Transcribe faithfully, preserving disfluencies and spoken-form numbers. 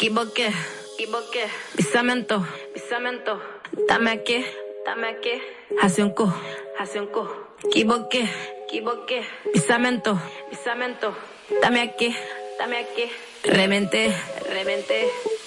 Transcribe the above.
equivoqué, equivoqué. Pisamento, pisamento. Dame aquí, dame aquí. Hace un cu, hace un cu. Equivoqué, equivoqué. Pisamento, pisamento. Dame aquí, dame aquí. Reventé, reventé.